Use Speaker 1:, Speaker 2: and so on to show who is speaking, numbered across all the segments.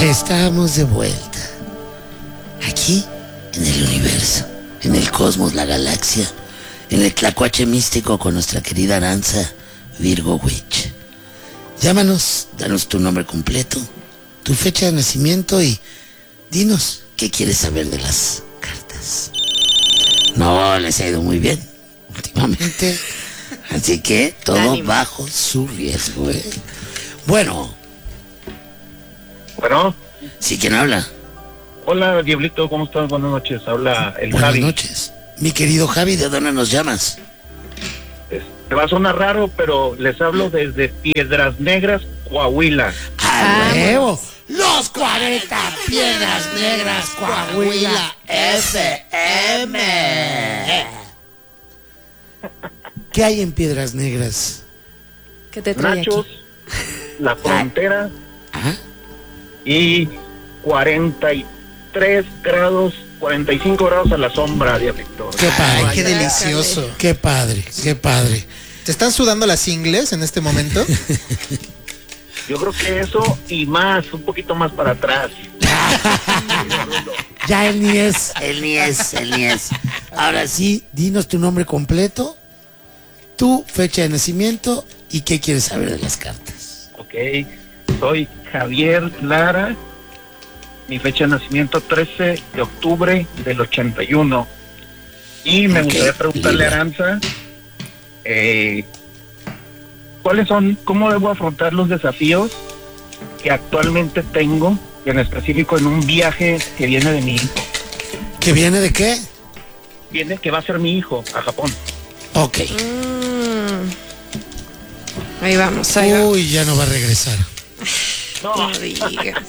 Speaker 1: Estamos de vuelta. Aquí, en el universo, en el cosmos, la galaxia, en el tlacuache místico con nuestra querida Aranza Virgo Witch. Llámanos, danos tu nombre completo, tu fecha de nacimiento y dinos qué quieres saber de las cartas. No, les ha ido muy bien últimamente, así que todo
Speaker 2: Ánimo.
Speaker 1: bajo su riesgo, ¿eh? Bueno, ¿sí quién habla?
Speaker 3: Hola, Diablito, ¿cómo estás? Buenas noches, habla el
Speaker 1: Buenas
Speaker 3: Javi.
Speaker 1: noches. Mi querido Javi, ¿de dónde nos llamas?
Speaker 3: Te va a sonar raro, pero les hablo desde Piedras Negras, Coahuila.
Speaker 1: ¡A huevo! Los 40 Piedras Negras Coahuila FM. ¿Qué hay en Piedras Negras?
Speaker 2: ¿Qué te trae
Speaker 3: Nachos,
Speaker 2: aquí?
Speaker 3: La Frontera
Speaker 1: ¿Ah?
Speaker 3: y 43 grados, 45 grados a la sombra, Diablito.
Speaker 1: ¡Qué padre!
Speaker 4: Ay, qué delicioso.
Speaker 1: ¡Qué padre! ¡Qué padre!
Speaker 4: ¿Te están sudando las ingles en este momento?
Speaker 3: Yo creo que eso y más, un poquito más para atrás.
Speaker 1: Ya él ni es. Ahora sí, dinos tu nombre completo, tu fecha de nacimiento y qué quieres saber de las cartas.
Speaker 3: Ok, soy Javier Lara, mi fecha de nacimiento 13 de octubre del 81. Y me
Speaker 1: Ok,
Speaker 3: gustaría preguntarle a
Speaker 1: libre.
Speaker 3: Aranza, ¿cuáles son, cómo debo afrontar los desafíos que actualmente tengo, y en específico en un viaje que viene de mi hijo?
Speaker 1: ¿Que viene de qué?
Speaker 3: Viene que va a ser mi hijo a Japón.
Speaker 1: Ok.
Speaker 2: Ahí vamos, ahí vamos.
Speaker 1: Uy, ya no va a regresar.
Speaker 2: No digas.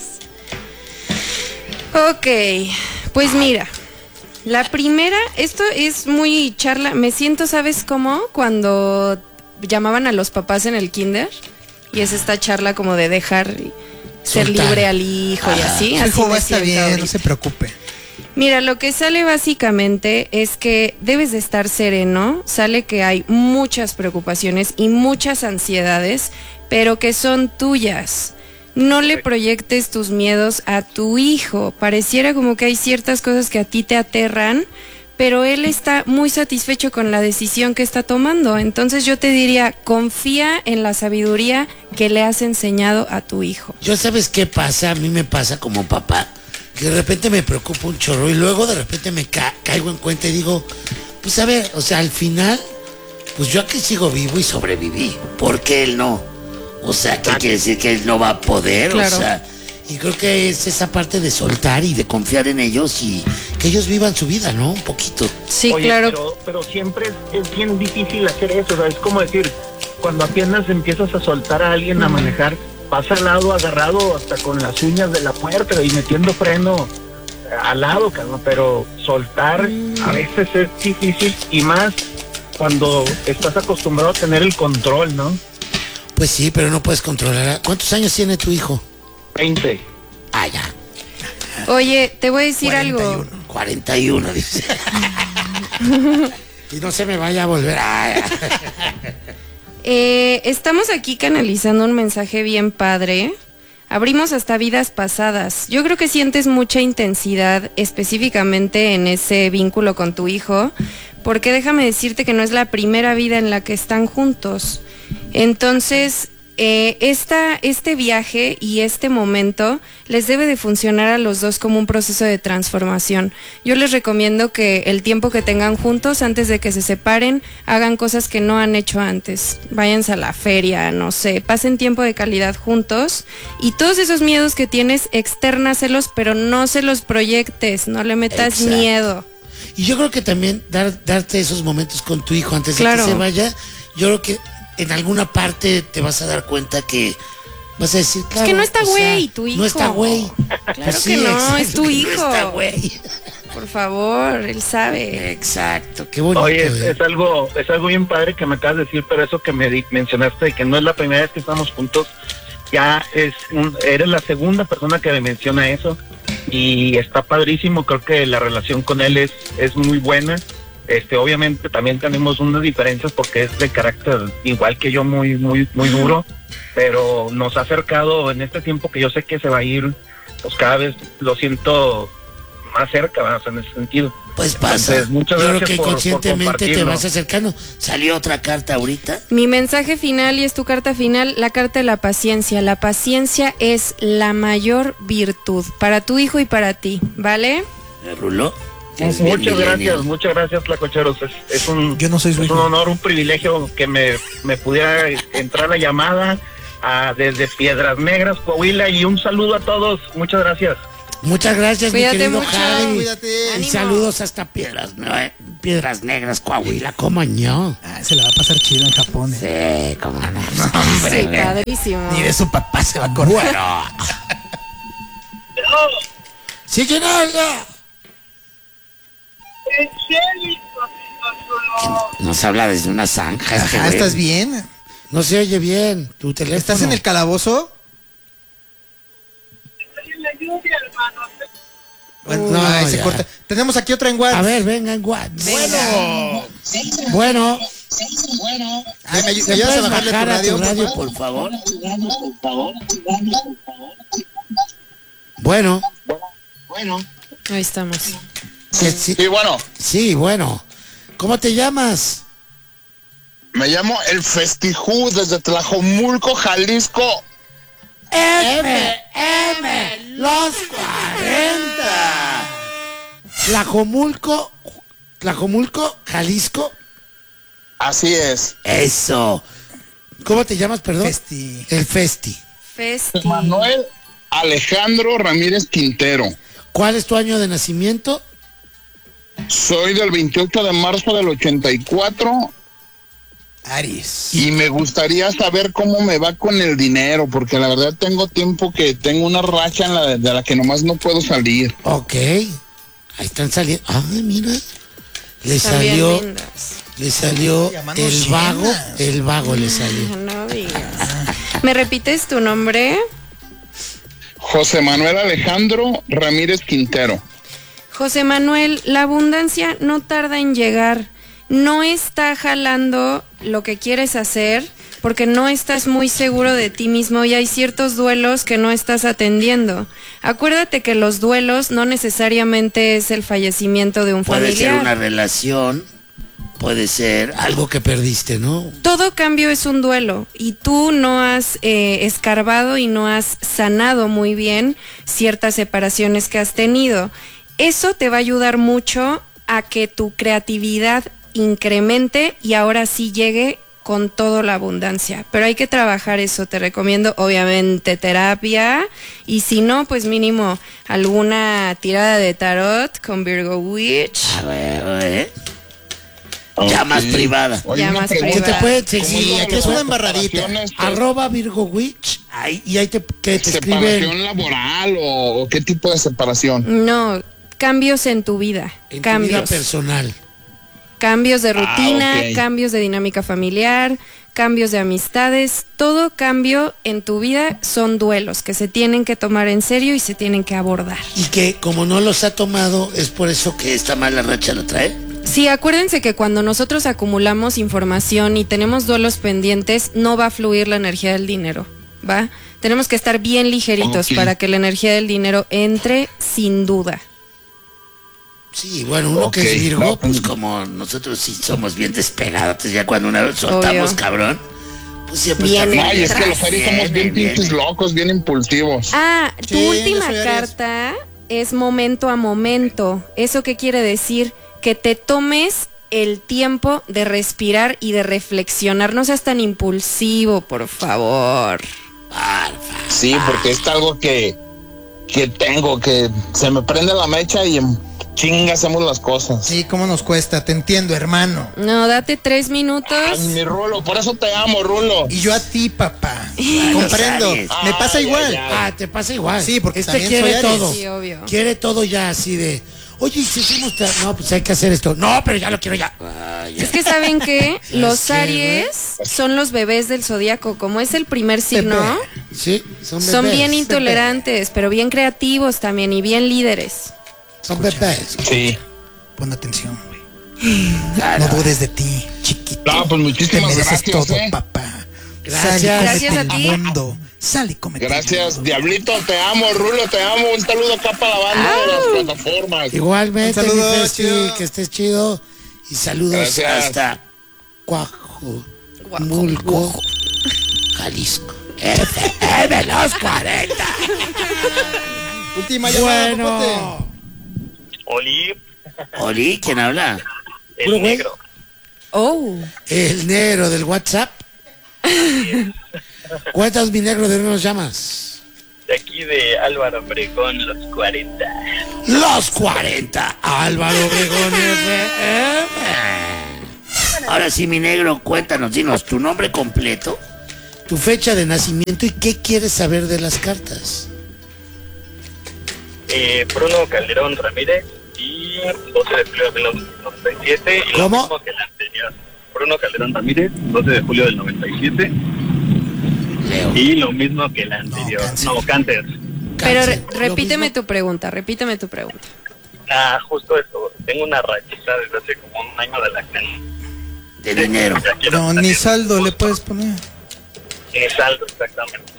Speaker 2: Ok, pues mira, la primera, esto es muy charla, me siento, ¿sabes cómo? Cuando llamaban a los papás en el kinder y es esta charla como de dejar ser
Speaker 1: Soltar.
Speaker 2: libre al hijo y así.
Speaker 4: Su
Speaker 2: Así
Speaker 4: hijo
Speaker 2: me
Speaker 4: está
Speaker 2: siento
Speaker 4: bien,
Speaker 2: ahorita.
Speaker 4: no se preocupe.
Speaker 2: Mira, lo que sale básicamente es que debes de estar sereno, sale que hay muchas preocupaciones y muchas ansiedades, pero que son tuyas. No le proyectes tus miedos a tu hijo. Pareciera como que hay ciertas cosas que a ti te aterran, pero él está muy satisfecho con la decisión que está tomando. Entonces yo te diría, confía en la sabiduría que le has enseñado a tu hijo.
Speaker 1: Yo, ¿sabes qué pasa? A mí me pasa como papá, que de repente me preocupa un chorro y luego de repente me caigo en cuenta y digo, pues a ver, o sea, al final, pues yo aquí sigo vivo y sobreviví. ¿Por qué él no? O sea, ¿qué quiere decir? Que él no va a poder,
Speaker 2: Claro.
Speaker 1: o sea, y creo que es esa parte de soltar y de confiar en ellos y que ellos vivan su vida, ¿no? Un poquito.
Speaker 2: Sí,
Speaker 3: Oye,
Speaker 2: claro.
Speaker 3: pero siempre es bien difícil hacer eso, o sea, es como decir, cuando apenas empiezas a soltar a alguien a manejar, vas al lado agarrado hasta con las uñas de la puerta y metiendo freno al lado, cabrón, pero soltar a veces es difícil y más cuando estás acostumbrado a tener el control, ¿no?
Speaker 1: Pues sí, pero no puedes controlar. ¿Cuántos años tiene tu hijo?
Speaker 3: 20.
Speaker 1: Ah, ya.
Speaker 2: Oye, te voy a decir
Speaker 4: 41.
Speaker 2: algo.
Speaker 1: 41, dice. Y no se me vaya a volver. Ay.
Speaker 2: Estamos aquí canalizando un mensaje bien padre. Abrimos hasta vidas pasadas. Yo creo que sientes mucha intensidad específicamente en ese vínculo con tu hijo, porque déjame decirte que no es la primera vida en la que están juntos. Entonces, este viaje y este momento les debe de funcionar a los dos como un proceso de transformación. Yo les recomiendo que el tiempo que tengan juntos, antes de que se separen, hagan cosas que no han hecho antes. Váyanse a la feria, no sé, pasen tiempo de calidad juntos y todos esos miedos que tienes, extérnaselos, pero no se los proyectes, no le metas
Speaker 1: Exacto.
Speaker 2: miedo.
Speaker 1: Y yo creo que también darte esos momentos con tu hijo antes de
Speaker 2: Claro.
Speaker 1: que se vaya, yo creo que en alguna parte te vas a dar cuenta que vas a decir, claro,
Speaker 2: que no está
Speaker 1: o sea,
Speaker 2: güey, tu hijo.
Speaker 1: No está güey.
Speaker 2: Claro que no, es tu
Speaker 1: que
Speaker 2: hijo.
Speaker 1: No está güey.
Speaker 2: Por favor, él sabe.
Speaker 1: Exacto, qué bonito.
Speaker 3: Oye,
Speaker 1: ¿eh?
Speaker 3: es algo bien padre que me acabas de decir, pero eso que mencionaste de que no es la primera vez que estamos juntos, ya eres la segunda persona que me menciona eso y está padrísimo. Creo que la relación con él es muy buena. Obviamente también tenemos unas diferencias porque es de carácter igual que yo, muy duro, pero nos ha acercado en este tiempo que yo sé que se va a ir, pues cada vez lo siento más cerca, ¿verdad? O sea, en ese sentido.
Speaker 1: Pues pasa.
Speaker 3: Entonces, muchas
Speaker 1: Yo creo
Speaker 3: gracias
Speaker 1: que
Speaker 3: por
Speaker 1: conscientemente te
Speaker 3: compartirlo.
Speaker 1: vas acercando. Salió otra carta ahorita.
Speaker 2: Mi mensaje final, y es tu carta final, la carta de la paciencia. La paciencia es la mayor virtud para tu hijo y para ti, ¿vale?
Speaker 1: Rulo. Es bien millennial.
Speaker 3: Muchas gracias, Tlacocheros. Es un,
Speaker 4: Yo no soy su
Speaker 3: es un
Speaker 4: hijo.
Speaker 3: honor, un privilegio que me pudiera entrar la llamada desde Piedras Negras, Coahuila, y un saludo a todos. Muchas gracias.
Speaker 1: Muchas gracias,
Speaker 2: Cuídate
Speaker 1: mi querido
Speaker 2: mucho.
Speaker 1: Javi.
Speaker 4: Cuídate.
Speaker 1: Y
Speaker 2: Ánimo.
Speaker 1: saludos hasta Piedras Negras, Coahuila. ¿Cómo no?
Speaker 4: Se la va a pasar chido en Japón.
Speaker 1: Sí, cómo no.
Speaker 2: Sí, padrísimo.
Speaker 4: Ni de su papá se va a acordar.
Speaker 1: Bueno. ¿Sí quién habla? Nos habla desde una zanja. este
Speaker 4: Ajá,
Speaker 1: güey.
Speaker 4: ¿estás bien?
Speaker 1: No se oye bien. Tu teléfono.
Speaker 4: ¿Estás en el calabozo? Bueno,
Speaker 1: No,
Speaker 4: ay, se
Speaker 1: ya.
Speaker 4: corta. Tenemos aquí otra en WhatsApp.
Speaker 1: A ver, venga en WhatsApp. Bueno.
Speaker 4: Ay, ¿me
Speaker 1: ¿Me
Speaker 4: ayudas a
Speaker 1: puedes
Speaker 4: bajarle
Speaker 1: bajar a tu radio,
Speaker 4: por
Speaker 1: por favor? Bueno.
Speaker 2: Ahí estamos.
Speaker 1: Sí,
Speaker 5: Sí, bueno,
Speaker 1: sí, bueno. ¿Cómo te llamas?
Speaker 5: me llamo El Festijú desde Tlajomulco, Jalisco.
Speaker 1: FM, los 40. Tlajomulco, Jalisco.
Speaker 5: Así es.
Speaker 1: Eso. ¿Cómo te llamas, perdón?
Speaker 4: Festi.
Speaker 1: El Festi.
Speaker 2: Festi.
Speaker 5: Manuel Alejandro Ramírez Quintero.
Speaker 1: ¿Cuál es tu año de nacimiento?
Speaker 5: Soy del 28 de marzo del 84
Speaker 4: Aries.
Speaker 5: y me gustaría saber cómo me va con el dinero, porque la verdad tengo tiempo que tengo una racha de la que nomás no puedo salir.
Speaker 1: Ok. Ahí están saliendo. Ay, mira.
Speaker 2: Están bien lindas.
Speaker 1: Le salió
Speaker 4: Llamando
Speaker 1: el vago.
Speaker 4: llenas.
Speaker 1: El vago le salió.
Speaker 2: No digas. ¿Me repites tu nombre?
Speaker 5: José Manuel Alejandro Ramírez Quintero.
Speaker 2: José Manuel, la abundancia no tarda en llegar. No está jalando lo que quieres hacer porque no estás muy seguro de ti mismo y hay ciertos duelos que no estás atendiendo. Acuérdate que los duelos no necesariamente es el fallecimiento de un
Speaker 1: Puede
Speaker 2: familiar.
Speaker 1: ser una relación. Puede ser algo que perdiste, ¿no?
Speaker 2: Todo cambio es un duelo y tú no has escarbado y no has sanado muy bien ciertas separaciones que has tenido. Eso te va a ayudar mucho a que tu creatividad incremente y ahora sí llegue con toda la abundancia. Pero hay que trabajar eso. Te recomiendo obviamente terapia y si no, pues mínimo alguna tirada de tarot con Virgo Witch.
Speaker 1: A ver. Llamas
Speaker 5: Ok.
Speaker 1: privada.
Speaker 5: Oye,
Speaker 2: Ya
Speaker 5: una
Speaker 2: más
Speaker 5: pregunta.
Speaker 1: ¿Qué te
Speaker 2: privada.
Speaker 1: puede
Speaker 5: ¿Cómo
Speaker 1: seguir?
Speaker 4: aquí es una embarradita.
Speaker 1: @Virgo Witch. Ahí, y ahí te escriben.
Speaker 5: ¿Separación laboral o qué tipo de separación?
Speaker 2: No, cambios en tu vida.
Speaker 1: En tu vida
Speaker 2: cambios.
Speaker 1: personal.
Speaker 2: Cambios de rutina,
Speaker 5: ok.
Speaker 2: cambios de dinámica familiar, cambios de amistades, todo cambio en tu vida son duelos que se tienen que tomar en serio y se tienen que abordar.
Speaker 1: Y que como no los ha tomado, es por eso que esta mala racha lo trae.
Speaker 2: Sí, acuérdense que cuando nosotros acumulamos información y tenemos duelos pendientes, no va a fluir la energía del dinero, ¿va? Tenemos que estar bien ligeritos
Speaker 5: Ok.
Speaker 2: para que la energía del dinero entre sin duda.
Speaker 1: Sí, bueno, uno que
Speaker 5: Ok,
Speaker 1: es Virgo,
Speaker 5: no,
Speaker 1: pues como nosotros sí somos bien despegados, ya cuando una vez soltamos,
Speaker 2: Obvio.
Speaker 1: cabrón, pues siempre
Speaker 2: Bien,
Speaker 1: está
Speaker 5: Ay, es que los aries somos bien
Speaker 1: viene.
Speaker 5: pinches locos, bien impulsivos.
Speaker 2: Ah, tu
Speaker 4: Sí, yo
Speaker 2: última
Speaker 4: soy Aries.
Speaker 2: carta es momento a momento. ¿Eso qué quiere decir? Que te tomes el tiempo de respirar y de reflexionar. No seas tan impulsivo, por favor.
Speaker 5: Sí, porque es algo que tengo, que se me prende la mecha y en chinga hacemos las cosas.
Speaker 4: Sí, ¿cómo nos cuesta? Te entiendo, hermano.
Speaker 2: No, date 3 minutos.
Speaker 5: Ay, mi Rulo, por eso te amo, Rulo.
Speaker 4: Y yo a ti, papá.
Speaker 1: Los
Speaker 4: Comprendo.
Speaker 1: Aries.
Speaker 4: Me pasa
Speaker 5: Ay,
Speaker 4: igual.
Speaker 5: ay, ay.
Speaker 1: Ah, te pasa igual.
Speaker 4: Sí, porque
Speaker 1: este
Speaker 4: también
Speaker 1: quiere
Speaker 4: soy Aries.
Speaker 1: todo.
Speaker 2: Sí, obvio.
Speaker 1: Quiere todo ya así de, oye, si hicimos no, pues hay que hacer esto. No, pero ya lo quiero ya. Ay, ya.
Speaker 2: Es que saben que los
Speaker 1: qué,
Speaker 2: Aries son los bebés del zodiaco. Como es el primer signo,
Speaker 4: Pepe.
Speaker 1: Sí, son
Speaker 2: son
Speaker 1: bebés.
Speaker 2: bien intolerantes, pero bien creativos también y bien líderes.
Speaker 1: Son bebés.
Speaker 5: Sí.
Speaker 4: Pon atención, güey. No dudes de ti, chiquito.
Speaker 5: No, pues
Speaker 4: Te
Speaker 5: muchísimas
Speaker 4: mereces
Speaker 5: gracias,
Speaker 4: todo,
Speaker 5: ¿eh?
Speaker 4: papá.
Speaker 1: Gracias.
Speaker 4: Sal y
Speaker 2: Gracias
Speaker 4: cómete
Speaker 2: a
Speaker 4: el
Speaker 2: ti.
Speaker 4: mundo. Sal y cómete el
Speaker 5: Gracias,
Speaker 4: mundo.
Speaker 5: Diablito, te amo, Rulo, te amo. Un saludo acá para la banda de las plataformas.
Speaker 1: Igualmente,
Speaker 4: Un saludo,
Speaker 1: mi Festi,
Speaker 4: chido.
Speaker 1: que estés chido. Y saludos
Speaker 5: Gracias.
Speaker 1: hasta Coajomulco, Jalisco. FM los 40.
Speaker 4: Última llamada, papote.
Speaker 1: Bueno.
Speaker 6: Oli,
Speaker 1: Oli, ¿quién habla?
Speaker 6: el
Speaker 1: Puro güey.
Speaker 6: negro.
Speaker 2: Oh,
Speaker 1: El negro del WhatsApp. Cuéntanos, mi negro, ¿de dónde nos llamas?
Speaker 6: De aquí de Álvaro Obregón, los 40.
Speaker 1: Los 40. Álvaro Obregón FM. Ahora sí, mi negro, cuéntanos, dinos tu nombre completo, tu fecha de nacimiento y qué quieres saber de las cartas.
Speaker 6: Bruno Calderón Ramírez y 12 de julio de 1997. Y
Speaker 1: ¿Cómo?
Speaker 6: Lo mismo que el anterior. Bruno Calderón Ramírez, 12 de julio del 97.
Speaker 1: Leo.
Speaker 6: Y lo mismo que el anterior.
Speaker 4: cáncer.
Speaker 6: Cáncer.
Speaker 2: pero
Speaker 1: Cáncer. Lo
Speaker 2: repíteme
Speaker 1: mismo.
Speaker 2: tu pregunta, repíteme tu pregunta.
Speaker 6: Justo eso. Tengo una rachita desde hace como un año de la cana.
Speaker 1: De dinero.
Speaker 6: Ya quiero
Speaker 4: No,
Speaker 6: salir
Speaker 4: ni
Speaker 6: del
Speaker 4: saldo le
Speaker 6: gusto.
Speaker 4: puedes poner.
Speaker 6: Ni saldo, exactamente.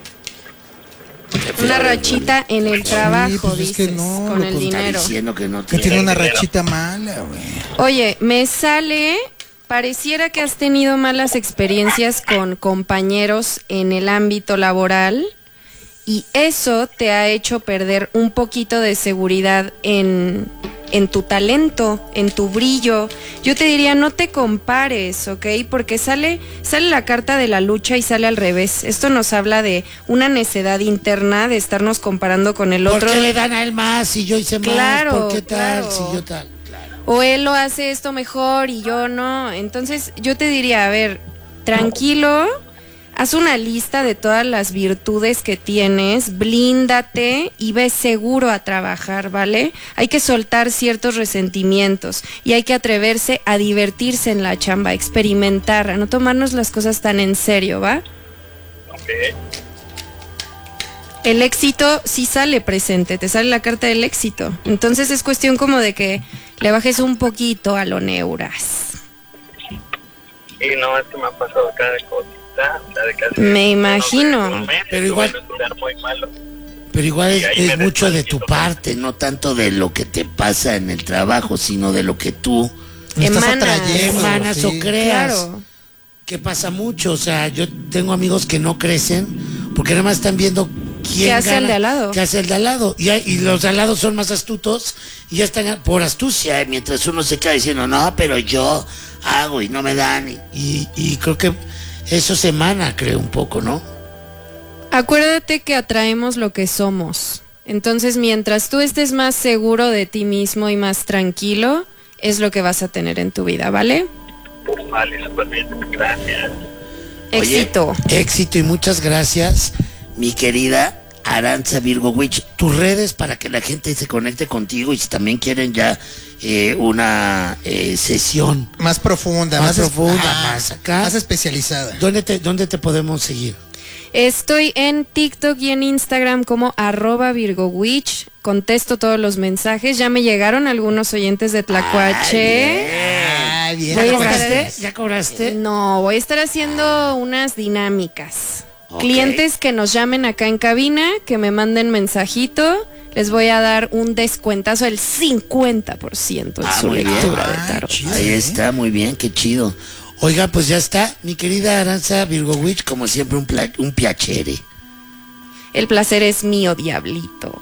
Speaker 2: Una rachita en el trabajo,
Speaker 4: pues es que
Speaker 2: dices,
Speaker 4: no,
Speaker 2: con
Speaker 4: lo
Speaker 2: el
Speaker 4: contaría.
Speaker 2: dinero.
Speaker 1: Diciendo que no
Speaker 4: Que
Speaker 1: te...
Speaker 4: tiene una
Speaker 6: dinero.
Speaker 4: rachita mala, güey.
Speaker 2: Oye, me sale, pareciera que has tenido malas experiencias con compañeros en el ámbito laboral y eso te ha hecho perder un poquito de seguridad en tu talento, en tu brillo. Yo te diría, no te compares, ¿ok? Porque sale la carta de la lucha y sale al revés. Esto nos habla de una necedad interna, de estarnos comparando con el
Speaker 1: ¿Por
Speaker 2: otro.
Speaker 1: qué le dan a él más si yo hice
Speaker 2: Claro,
Speaker 1: más? ¿Por qué tal
Speaker 2: claro.
Speaker 1: si yo tal?
Speaker 2: O él lo hace esto mejor y yo no. Entonces yo te diría, a ver, tranquilo, haz una lista de todas las virtudes que tienes, blíndate y ve seguro a trabajar, ¿vale? Hay que soltar ciertos resentimientos y hay que atreverse a divertirse en la chamba, a experimentar, a no tomarnos las cosas tan en serio, ¿va?
Speaker 6: Ok.
Speaker 2: El éxito sí sale presente, te sale la carta del éxito. Entonces es cuestión como de que le bajes un poquito a lo neuras.
Speaker 6: Y no, es que me ha pasado cada cosita, o sea, de casi
Speaker 2: Me imagino.
Speaker 6: un mes,
Speaker 1: Pero
Speaker 6: estuve
Speaker 1: igual-
Speaker 6: en un lugar muy malo.
Speaker 1: Pero igual
Speaker 6: Y ahí
Speaker 1: es
Speaker 6: me
Speaker 1: mucho de tu
Speaker 6: descalifico.
Speaker 1: parte, no tanto de lo que te pasa en el trabajo, sino de lo que tú
Speaker 4: Me estás
Speaker 2: Emanas.
Speaker 4: atrayendo.
Speaker 1: emanas o
Speaker 4: sí.
Speaker 1: creas.
Speaker 2: Claro.
Speaker 1: Que pasa mucho, o sea, yo tengo amigos que no crecen porque nada más están viendo quién
Speaker 2: ¿Qué hace
Speaker 1: gana,
Speaker 2: el de al lado?
Speaker 1: qué hace el de al lado. Y los de al lado son más astutos y ya están por astucia, mientras uno se queda diciendo, no, pero yo hago y no me dan. Y creo que eso se emana, creo, un poco, ¿no?
Speaker 2: Acuérdate que atraemos lo que somos. Entonces, mientras tú estés más seguro de ti mismo y más tranquilo, es lo que vas a tener en tu vida, ¿vale?
Speaker 6: Vale, súper bien, gracias.
Speaker 1: Oye,
Speaker 2: Éxito.
Speaker 1: éxito y muchas gracias, mi querida Aranza Virgo Witch. Tus redes para que la gente se conecte contigo y si también quieren ya una sesión
Speaker 4: Más profunda,
Speaker 1: Más profunda, más acá.
Speaker 4: Más especializada.
Speaker 1: ¿Dónde te podemos seguir?
Speaker 2: Estoy en TikTok y en Instagram como @VirgoWitch. Contesto todos los mensajes. Ya me llegaron algunos oyentes de Tlacuache.
Speaker 4: Ah, bien.
Speaker 2: Voy a
Speaker 1: ¿Ya
Speaker 2: estar-
Speaker 1: cobraste? ¿Ya cobraste?
Speaker 2: No, voy a estar haciendo unas dinámicas.
Speaker 1: Ok.
Speaker 2: Clientes que nos llamen acá en cabina, que me manden mensajito, les voy a dar un descuentazo del 50% en su
Speaker 1: muy bien.
Speaker 2: lectura
Speaker 4: Ah,
Speaker 2: de tarot.
Speaker 4: chido.
Speaker 1: Ahí está, muy bien, qué chido. Oiga, pues ya está, mi querida Aranza Virgo Witch, como siempre un piacere.
Speaker 2: El placer es mío, diablito.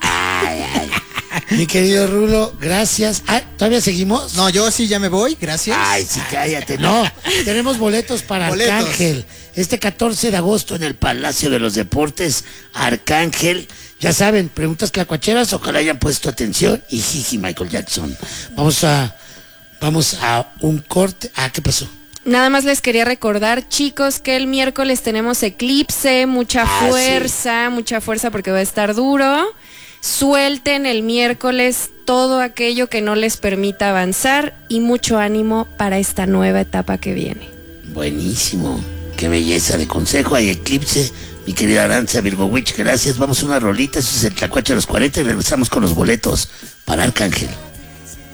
Speaker 1: Mi querido Rulo, gracias. Ah, ¿todavía seguimos?
Speaker 4: No, yo sí ya me voy, gracias.
Speaker 1: Ay, sí, cállate. No, tenemos boletos para
Speaker 4: Boletos.
Speaker 1: Arcángel. Este 14 de agosto en el Palacio de los Deportes, Arcángel. Ya saben, preguntas tlacuacheras, ojalá hayan puesto atención. Y jiji, Michael Jackson. Vamos a un corte. Ah, ¿qué pasó?
Speaker 2: Nada más les quería recordar, chicos, que el miércoles tenemos eclipse, mucha fuerza porque va a estar duro. Suelten el miércoles todo aquello que no les permita avanzar y mucho ánimo para esta nueva etapa que viene.
Speaker 1: Buenísimo. Qué belleza de consejo. Hay eclipse. Mi querida Aranza Virgo Witch, gracias. Vamos a una rolita. Eso es el Tlacuache de los 40 y regresamos con los boletos para Arcángel.